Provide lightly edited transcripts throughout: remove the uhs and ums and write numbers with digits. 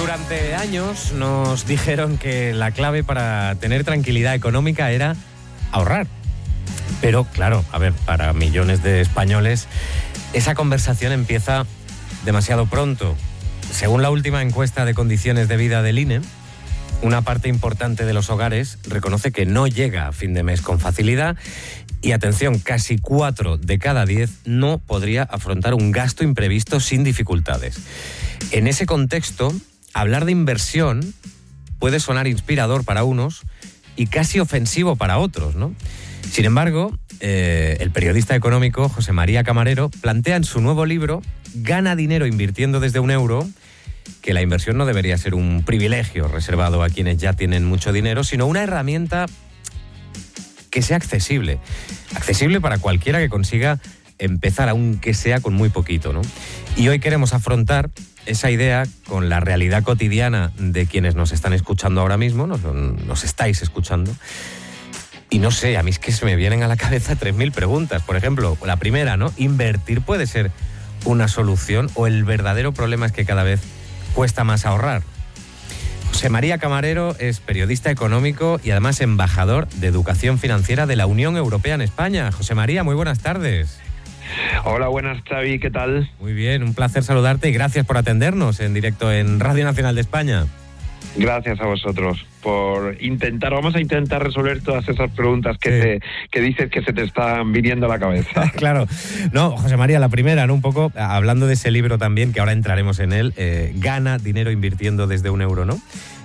Durante años nos dijeron que la clave para tener tranquilidad económica era ahorrar. Pero claro, a ver, para millones de españoles esa conversación empieza demasiado pronto. Según la última encuesta de condiciones de vida del INE, una parte importante de los hogares reconoce que no llega a fin de mes con facilidad y, atención, casi 4 de cada 10 no podría afrontar un gasto imprevisto sin dificultades. En ese contexto, hablar de inversión puede sonar inspirador para unos y casi ofensivo para otros, ¿no? Sin embargo, el periodista económico José María Camarero plantea en su nuevo libro Gana dinero invirtiendo desde €1 que la inversión no debería ser un privilegio reservado a quienes ya tienen mucho dinero, sino una herramienta que sea accesible para cualquiera que consiga empezar, aunque sea con muy poquito, ¿no? Y hoy queremos afrontar esa idea con la realidad cotidiana de quienes nos están escuchando ahora mismo, nos estáis escuchando. Y no sé, a mí es que se me vienen a la cabeza 3.000 preguntas. Por ejemplo, la primera, ¿no? ¿Invertir puede ser una solución o el verdadero problema es que cada vez cuesta más ahorrar? José María Camarero es periodista económico y además embajador de educación financiera de la Unión Europea en España. José María, muy buenas tardes. Hola, buenas, Xavi, ¿qué tal? Muy bien, un placer saludarte y gracias por atendernos en directo en Radio Nacional de España. Gracias a vosotros por vamos a intentar resolver todas esas preguntas que dices que se te están viniendo a la cabeza. Claro. No, José María, la primera, ¿no? Un poco hablando de ese libro también, que ahora entraremos en él, Gana dinero invirtiendo desde €1, ¿no?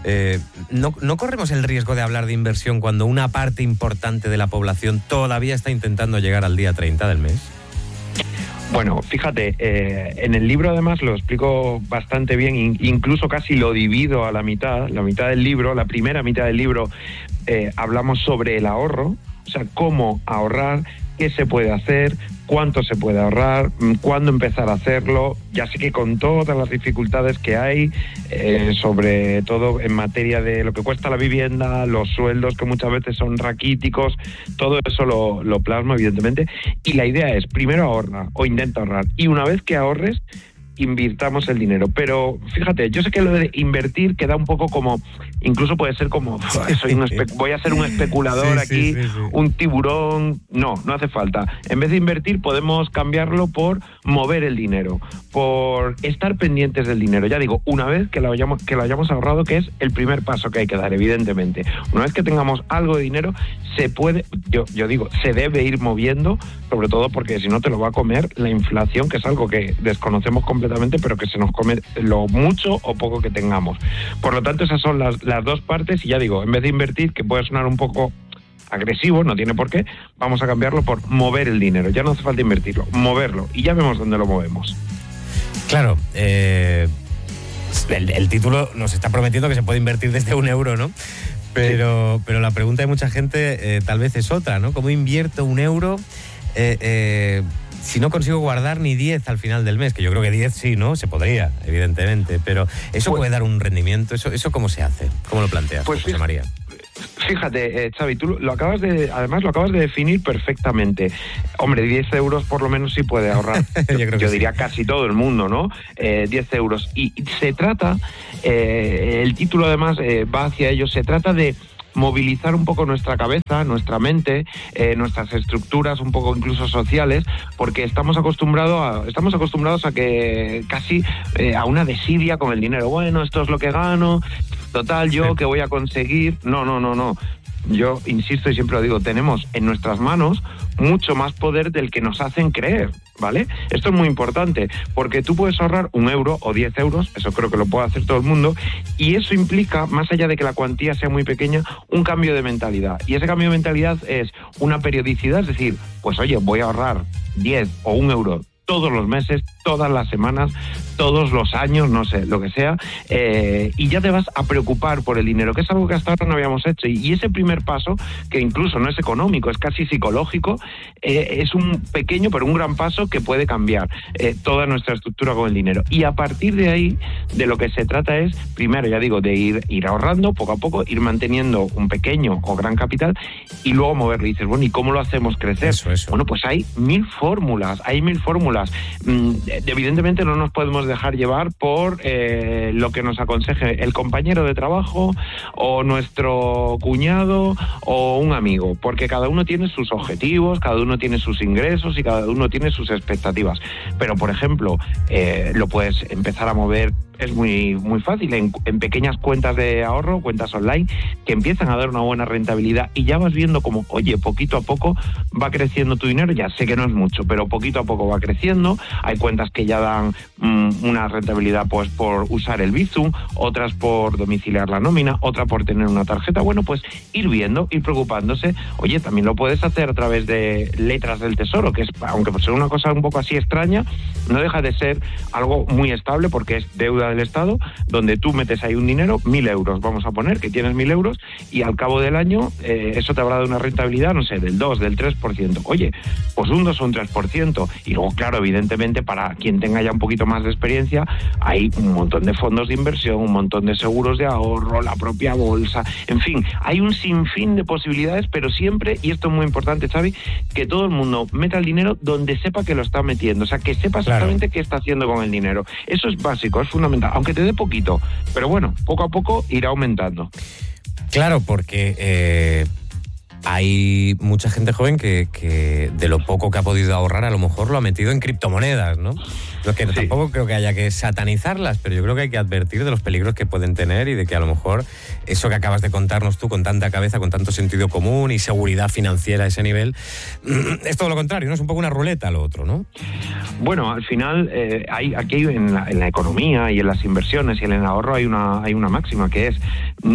¿No corremos el riesgo de hablar de inversión cuando una parte importante de la población todavía está intentando llegar al día 30 del mes? Bueno, fíjate, en el libro además lo explico bastante bien, incluso casi lo divido a la mitad del libro, la primera mitad del libro hablamos sobre el ahorro, o sea, cómo ahorrar, qué se puede hacer, cuánto se puede ahorrar, cuándo empezar a hacerlo. Ya sé que con todas las dificultades que hay, sobre todo en materia de lo que cuesta la vivienda, los sueldos que muchas veces son raquíticos, todo eso lo plasmo evidentemente. Y la idea es, primero ahorra o intenta ahorrar. Y una vez que ahorres, invirtamos el dinero. Pero fíjate, yo sé que lo de invertir queda un poco como, incluso puede ser como voy a ser un especulador aquí, un tiburón. No hace falta. En vez de invertir podemos cambiarlo por mover el dinero, por estar pendientes del dinero. Ya digo, una vez que lo hayamos ahorrado, que es el primer paso que hay que dar, evidentemente. Una vez que tengamos algo de dinero, se puede, yo digo, se debe ir moviendo, sobre todo porque si no te lo va a comer la inflación, que es algo que desconocemos completamente, pero que se nos come lo mucho o poco que tengamos. Por lo tanto, esas son las dos partes. Y ya digo, en vez de invertir, que puede sonar un poco agresivo, no tiene por qué, vamos a cambiarlo por mover el dinero. Ya no hace falta invertirlo, moverlo, y ya vemos dónde lo movemos. Claro, el título nos está prometiendo que se puede invertir desde €1, ¿no? Pero la pregunta de mucha gente tal vez es otra, ¿no? ¿Cómo invierto €1 si no consigo guardar ni 10 al final del mes? Que yo creo que 10 sí, ¿no? Se podría, evidentemente, pero ¿eso puede dar un rendimiento? ¿Eso cómo se hace? ¿Cómo lo planteas, José María? Fíjate, Xavi, tú lo acabas de definir perfectamente. Hombre, 10 euros por lo menos sí puede ahorrar. yo diría casi todo el mundo, ¿no? 10 euros. Y se trata, el título además va hacia ello, se trata de movilizar un poco nuestra cabeza, nuestra mente, nuestras estructuras un poco incluso sociales, porque estamos acostumbrados a que casi a una desidia con el dinero. Bueno, esto es lo que gano, total, yo que voy a conseguir. No. Yo insisto y siempre lo digo, tenemos en nuestras manos mucho más poder del que nos hacen creer, ¿vale? Esto es muy importante, porque tú puedes ahorrar €1 o 10 euros, eso creo que lo puede hacer todo el mundo, y eso implica, más allá de que la cuantía sea muy pequeña, un cambio de mentalidad. Y ese cambio de mentalidad es una periodicidad, es decir, pues oye, voy a ahorrar 10 o €1 todos los meses, todas las semanas, todos los años, no sé, lo que sea, y ya te vas a preocupar por el dinero, que es algo que hasta ahora no habíamos hecho. Y ese primer paso, que incluso no es económico, es casi psicológico, es un pequeño pero un gran paso que puede cambiar toda nuestra estructura con el dinero. Y a partir de ahí, de lo que se trata es, primero, ya digo, de ir ahorrando poco a poco, ir manteniendo un pequeño o gran capital y luego moverlo. Y dices, bueno, ¿y cómo lo hacemos crecer? Eso. Bueno, pues hay mil fórmulas. evidentemente no nos podemos dejar llevar por lo que nos aconseje el compañero de trabajo o nuestro cuñado o un amigo, porque cada uno tiene sus objetivos, cada uno tiene sus ingresos y cada uno tiene sus expectativas. Pero, por ejemplo, lo puedes empezar a mover, es muy fácil, en pequeñas cuentas de ahorro, cuentas online, que empiezan a dar una buena rentabilidad y ya vas viendo como, oye, poquito a poco va creciendo tu dinero. Ya sé que no es mucho, pero poquito a poco va creciendo. Hay cuentas que ya dan una rentabilidad pues por usar el Bizum, otras por domiciliar la nómina, otra por tener una tarjeta. Bueno, pues ir viendo, ir preocupándose. Oye, también lo puedes hacer a través de Letras del Tesoro, que es, aunque por ser una cosa un poco así extraña, no deja de ser algo muy estable porque es deuda del Estado, donde tú metes ahí un dinero, 1.000 euros, vamos a poner que tienes 1.000 euros, y al cabo del año eso te habrá dado una rentabilidad, no sé, del 2, del 3%. Oye, pues un 2 o un 3%. Y luego, claro, evidentemente, para quien tenga ya un poquito más de experiencia, hay un montón de fondos de inversión, un montón de seguros de ahorro, la propia bolsa, en fin, hay un sinfín de posibilidades, pero siempre, y esto es muy importante, Xavi, que todo el mundo meta el dinero donde sepa que lo está metiendo, o sea, que sepa exactamente qué está haciendo con el dinero. Eso es básico, es fundamental, aunque te dé poquito, pero bueno, poco a poco irá aumentando. Claro, porque hay mucha gente joven que de lo poco que ha podido ahorrar a lo mejor lo ha metido en criptomonedas, ¿no? Lo que tampoco creo que haya que satanizarlas, pero yo creo que hay que advertir de los peligros que pueden tener y de que a lo mejor eso que acabas de contarnos tú con tanta cabeza, con tanto sentido común y seguridad financiera a ese nivel, es todo lo contrario, ¿no? Es un poco una ruleta lo otro, ¿no? Bueno, al final, aquí en la economía y en las inversiones y en el ahorro hay una máxima que es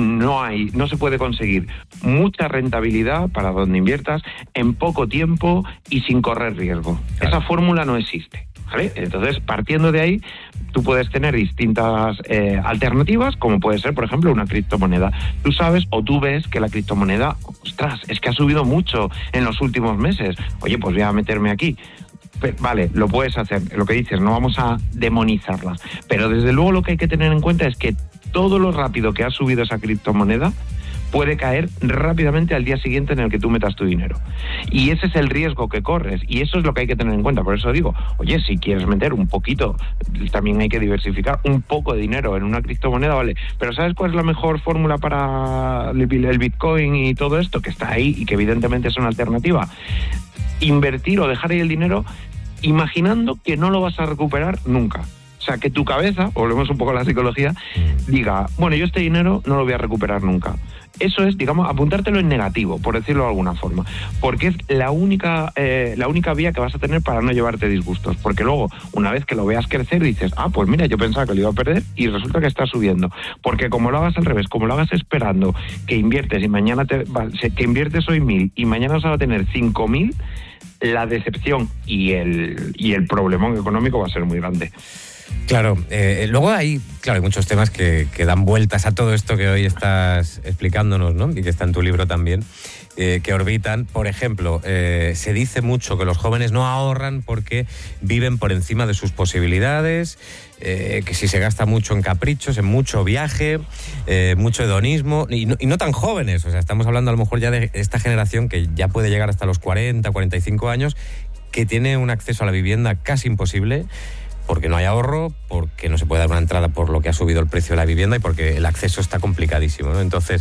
no se puede conseguir mucha rentabilidad para donde inviertas en poco tiempo y sin correr riesgo. Claro. Esa fórmula no existe, ¿vale? Entonces, partiendo de ahí, tú puedes tener distintas alternativas, como puede ser, por ejemplo, una criptomoneda. Tú sabes o tú ves que la criptomoneda, ostras, es que ha subido mucho en los últimos meses. Oye, pues voy a meterme aquí. Vale, lo puedes hacer, lo que dices, no vamos a demonizarlas, pero desde luego lo que hay que tener en cuenta es que todo lo rápido que ha subido esa criptomoneda puede caer rápidamente al día siguiente en el que tú metas tu dinero. Y ese es el riesgo que corres, y eso es lo que hay que tener en cuenta. Por eso digo, oye, si quieres meter un poquito, también hay que diversificar un poco de dinero en una criptomoneda, vale, pero ¿sabes cuál es la mejor fórmula para el Bitcoin y todo esto? Que está ahí y que evidentemente es una alternativa. Invertir o dejar ahí el dinero imaginando que no lo vas a recuperar nunca. O sea, que tu cabeza, volvemos un poco a la psicología, diga, bueno, yo este dinero no lo voy a recuperar nunca. Eso es, digamos, apuntártelo en negativo, por decirlo de alguna forma, porque es la única vía que vas a tener para no llevarte disgustos, porque luego, una vez que lo veas crecer, dices, pues mira, yo pensaba que lo iba a perder y resulta que está subiendo, porque como lo hagas al revés, como lo hagas esperando que inviertes y mañana que inviertes hoy 1.000 y mañana vas a tener 5.000, la decepción y el problemón económico va a ser muy grande. Claro, luego hay muchos temas que dan vueltas a todo esto que hoy estás explicándonos, ¿no? Y que está en tu libro también, que orbitan. Por ejemplo, se dice mucho que los jóvenes no ahorran porque viven por encima de sus posibilidades, que si se gasta mucho en caprichos, en mucho viaje, mucho hedonismo, y no tan jóvenes. O sea, estamos hablando a lo mejor ya de esta generación que ya puede llegar hasta los 40, 45 años, que tiene un acceso a la vivienda casi imposible, porque no hay ahorro, porque no se puede dar una entrada por lo que ha subido el precio de la vivienda y porque el acceso está complicadísimo, ¿no? Entonces,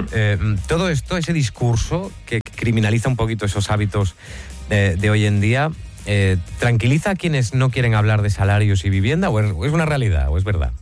todo esto, ese discurso que criminaliza un poquito esos hábitos de hoy en día, ¿tranquiliza a quienes no quieren hablar de salarios y vivienda o es una realidad o es verdad?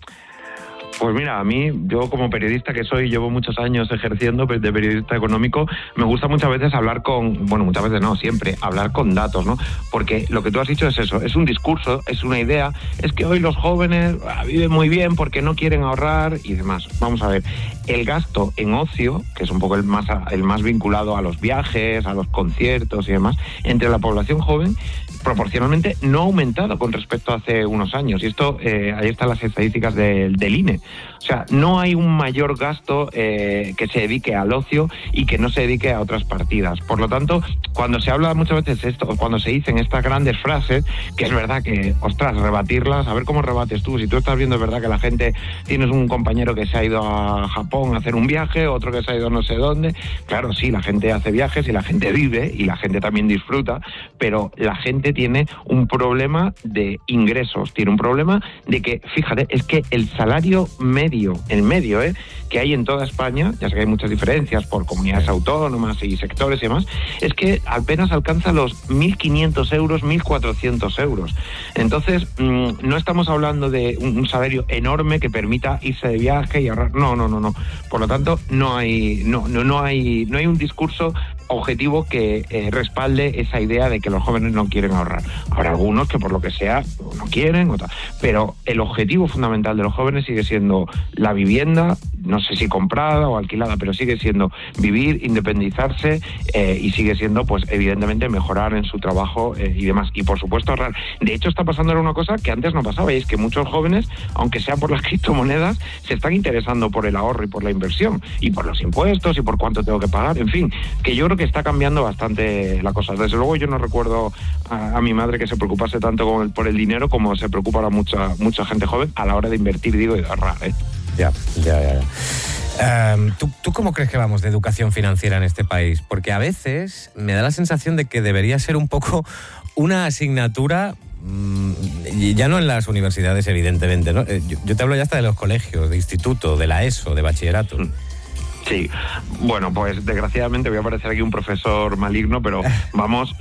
Pues mira, a mí, yo como periodista que soy, llevo muchos años ejerciendo de periodista económico, me gusta muchas veces hablar muchas veces no, siempre, hablar con datos, ¿no? Porque lo que tú has dicho es eso, es un discurso, es una idea, es que hoy los jóvenes viven muy bien porque no quieren ahorrar y demás. Vamos a ver, el gasto en ocio, que es un poco el más vinculado a los viajes, a los conciertos y demás, entre la población joven, proporcionalmente no ha aumentado con respecto a hace unos años. Y esto, ahí están las estadísticas del INE. O sea, no hay un mayor gasto que se dedique al ocio y que no se dedique a otras partidas. Por lo tanto, cuando se habla muchas veces esto, cuando se dicen estas grandes frases, que es verdad que, ostras, rebatirlas, a ver cómo rebates tú. Si tú estás viendo, es verdad que la gente, tienes un compañero que se ha ido a Japón a hacer un viaje, otro que se ha ido no sé dónde. Claro, sí, la gente hace viajes y la gente vive y la gente también disfruta, pero la gente gente tiene un problema de ingresos, tiene un problema de que, fíjate, es que el salario medio, que hay en toda España, ya sé que hay muchas diferencias por comunidades autónomas y sectores y demás, es que apenas alcanza los 1.500 euros, 1.400 euros. Entonces, no estamos hablando de un salario enorme que permita irse de viaje y ahorrar. No. Por lo tanto, no hay un discurso objetivo que respalde esa idea de que los jóvenes no quieren ahorrar. Habrá algunos que por lo que sea no quieren, pero el objetivo fundamental de los jóvenes sigue siendo la vivienda, no sé si comprada o alquilada, pero sigue siendo vivir, independizarse y sigue siendo, pues evidentemente, mejorar en su trabajo y demás. Y por supuesto ahorrar. De hecho, está pasando ahora una cosa que antes no pasaba, y es que muchos jóvenes, aunque sea por las criptomonedas, se están interesando por el ahorro y por la inversión, y por los impuestos y por cuánto tengo que pagar, en fin, que yo creo que está cambiando bastante la cosa. Desde luego yo no recuerdo a mi madre que se preocupase tanto por el dinero como se preocupa ahora mucha gente joven a la hora de invertir, digo, y de ahorrar. Ya. ¿Tú cómo crees que vamos de educación financiera en este país? Porque a veces me da la sensación de que debería ser un poco una asignatura, ya no en las universidades, evidentemente, ¿no? Yo te hablo ya hasta de los colegios, de instituto, de la ESO, de bachillerato. Sí, bueno, pues desgraciadamente voy a parecer aquí un profesor maligno, pero vamos,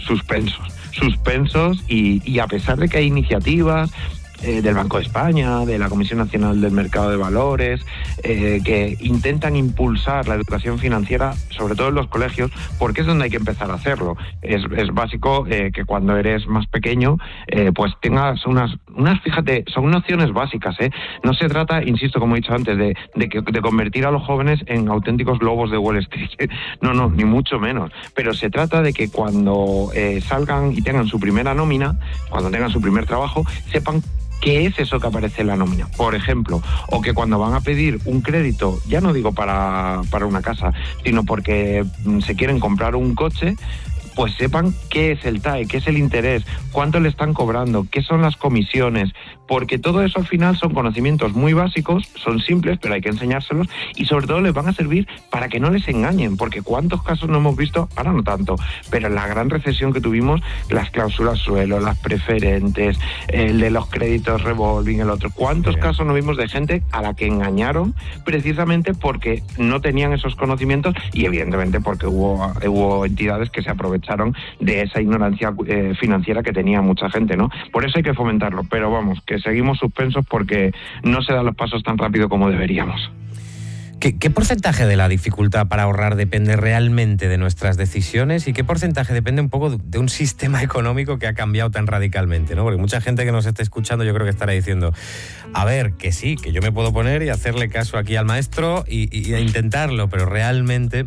suspensos y a pesar de que hay iniciativas del Banco de España, de la Comisión Nacional del Mercado de Valores, que intentan impulsar la educación financiera, sobre todo en los colegios, porque es donde hay que empezar a hacerlo. Es básico que cuando eres más pequeño, pues tengas unas, fíjate, son nociones básicas, No se trata, insisto, como he dicho antes, de convertir a los jóvenes en auténticos lobos de Wall Street. No, ni mucho menos. Pero se trata de que cuando salgan y tengan su primera nómina, cuando tengan su primer trabajo, sepan ¿qué es eso que aparece en la nómina? Por ejemplo, o que cuando van a pedir un crédito, ya no digo para una casa, sino porque se quieren comprar un coche, pues sepan qué es el TAE, qué es el interés, cuánto le están cobrando, qué son las comisiones, porque todo eso al final son conocimientos muy básicos, son simples, pero hay que enseñárselos, y sobre todo les van a servir para que no les engañen, porque cuántos casos no hemos visto, ahora no tanto, pero en la gran recesión que tuvimos, las cláusulas suelo, las preferentes, el de los créditos revolving, el otro, cuántos casos no vimos de gente a la que engañaron precisamente porque no tenían esos conocimientos y evidentemente porque hubo entidades que se aprovecharon de esa ignorancia financiera que tenía mucha gente, ¿no? Por eso hay que fomentarlo, pero vamos, que seguimos suspensos porque no se dan los pasos tan rápido como deberíamos. ¿Qué porcentaje de la dificultad para ahorrar depende realmente de nuestras decisiones y qué porcentaje depende un poco de un sistema económico que ha cambiado tan radicalmente, ¿no? Porque mucha gente que nos esté escuchando yo creo que estará diciendo, a ver, que sí, que yo me puedo poner y hacerle caso aquí al maestro y intentarlo, pero realmente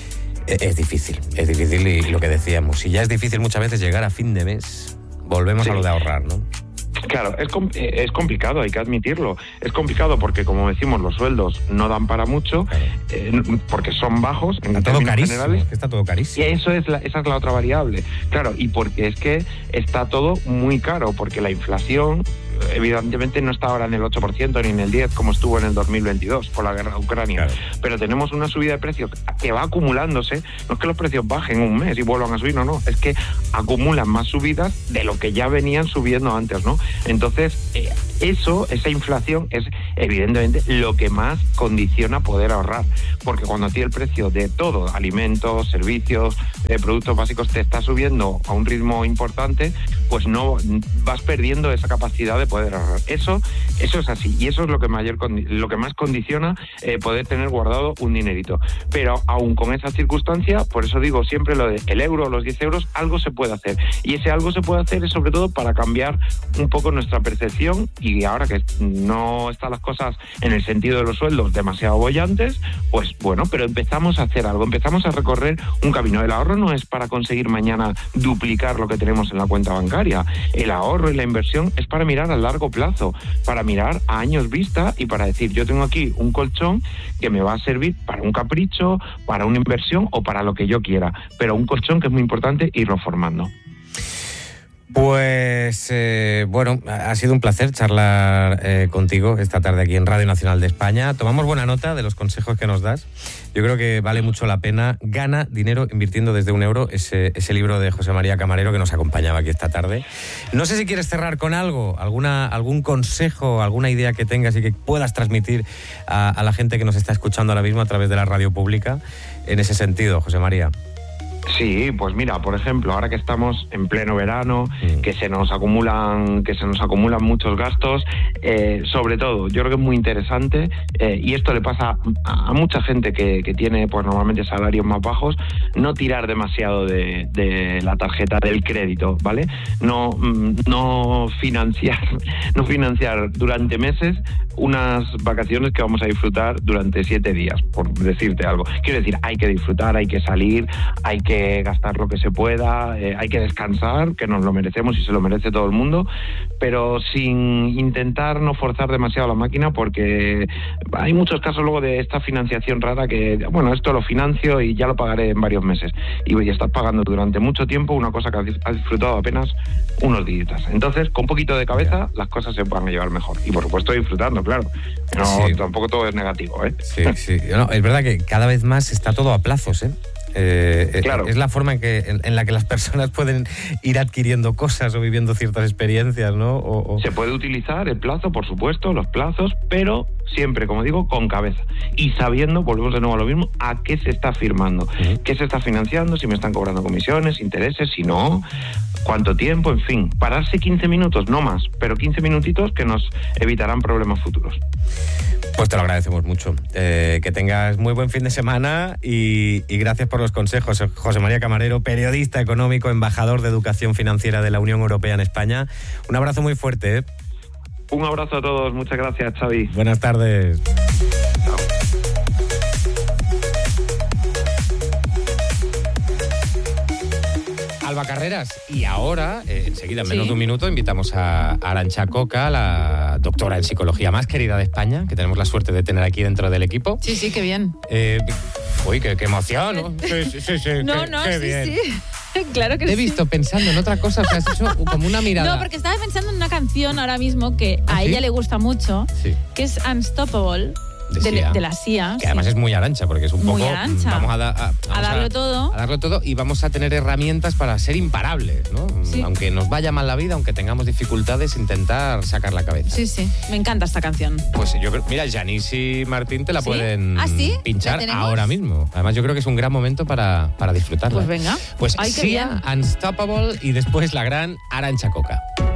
es difícil y lo que decíamos, si ya es difícil muchas veces llegar a fin de mes, volvemos a lo de ahorrar, ¿no? Claro, es complicado, hay que admitirlo. Es complicado porque, como decimos, los sueldos no dan para mucho, porque son bajos en términos generales. Está todo carísimo. Y esa es la otra variable. Claro, y porque es que está todo muy caro, porque la inflación evidentemente no está ahora en el 8% ni en el 10% como estuvo en el 2022 por la guerra de Ucrania. Claro. Pero tenemos una subida de precios que va acumulándose. No es que los precios bajen un mes y vuelvan a subir, no. Es que acumulan más subidas de lo que ya venían subiendo antes, ¿no? Entonces, esa inflación es evidentemente lo que más condiciona poder ahorrar. Porque cuando a ti el precio de todo, alimentos, servicios, productos básicos, te está subiendo a un ritmo importante, pues no vas perdiendo esa capacidad de poder ahorrar. Eso es así, y eso es lo que más condiciona poder tener guardado un dinerito. Pero aún con esa circunstancia, por eso digo siempre lo de el euro, los 10 euros, algo se puede hacer. Y ese algo se puede hacer es sobre todo para cambiar un poco nuestra percepción, y ahora que no están las cosas en el sentido de los sueldos demasiado bollantes, pues bueno, pero empezamos a hacer algo, empezamos a recorrer un camino. El ahorro no es para conseguir mañana duplicar lo que tenemos en la cuenta bancaria. El ahorro y la inversión es para mirar a largo plazo, para mirar a años vista y para decir, yo tengo aquí un colchón que me va a servir para un capricho, para una inversión o para lo que yo quiera, pero un colchón que es muy importante irlo formando. Pues bueno, ha sido un placer charlar contigo esta tarde aquí en Radio Nacional de España. Tomamos buena nota de los consejos que nos das. Yo creo que vale mucho la pena. Gana dinero invirtiendo desde €1, ese libro de José María Camarero que nos acompañaba aquí esta tarde. No sé si quieres cerrar con algo, algún consejo, alguna idea que tengas y que puedas transmitir a la gente que nos está escuchando ahora mismo a través de la radio pública en ese sentido, José María. Sí, pues mira, por ejemplo, ahora que estamos en pleno verano, que se nos acumulan muchos gastos, sobre todo, yo creo que es muy interesante, y esto le pasa a mucha gente que tiene pues normalmente salarios más bajos, no tirar demasiado de la tarjeta del crédito, ¿vale? No financiar durante meses unas vacaciones que vamos a disfrutar durante 7 días, por decirte algo. Quiero decir, hay que disfrutar, hay que salir, hay que gastar lo que se pueda, hay que descansar, que nos lo merecemos y se lo merece todo el mundo, pero sin intentar no forzar demasiado la máquina, porque hay muchos casos luego de esta financiación rara que, bueno, esto lo financio y ya lo pagaré en varios meses, y estás pagando durante mucho tiempo una cosa que has disfrutado apenas unos días. Entonces, con un poquito de cabeza, las cosas se van a llevar mejor, y por supuesto disfrutando, claro, no, sí. Tampoco todo es negativo, ¿eh? Sí. No, es verdad que cada vez más está todo a plazos, ¿eh? Claro. Es la forma en la que las personas pueden ir adquiriendo cosas o viviendo ciertas experiencias, ¿no? Se puede utilizar el plazo, por supuesto, los plazos, pero siempre, como digo, con cabeza y sabiendo, volvemos de nuevo a lo mismo, a qué se está firmando, qué se está financiando, si me están cobrando comisiones, intereses, si no, cuánto tiempo, en fin, pararse 15 minutos, no más, pero 15 minutitos que nos evitarán problemas futuros. Pues te lo agradecemos mucho. Que tengas muy buen fin de semana y gracias por los consejos. José María Camarero, periodista económico, embajador de Educación Financiera de la Unión Europea en España. Un abrazo muy fuerte, ¿eh? Un abrazo a todos. Muchas gracias, Xavi. Buenas tardes. Chao. Alba Carreras. Y ahora, enseguida, en menos de un minuto, invitamos a Arantxa Coca, la doctora en psicología más querida de España, que tenemos la suerte de tener aquí dentro del equipo. Sí, qué bien. Uy, qué emoción, ¿no? Sí. Qué bien. Sí. Claro que sí. Te he visto pensando en otra cosa, que has hecho como una mirada. No, porque estaba pensando en una canción ahora mismo que a ella le gusta mucho, que es Unstoppable. De la Sia. Que además es muy Arantxa, porque es un muy poco... Arantxa. Vamos a darlo todo. A darlo todo y vamos a tener herramientas para ser imparables, ¿no? Sí. Aunque nos vaya mal la vida, aunque tengamos dificultades, intentar sacar la cabeza. Sí. Me encanta esta canción. Pues yo creo... Mira, Yanis y Martín te la pueden pinchar ¿La ahora mismo. Además, yo creo que es un gran momento para disfrutarla. Pues venga. Pues Sia, Unstoppable y después la gran Arantxa Coca.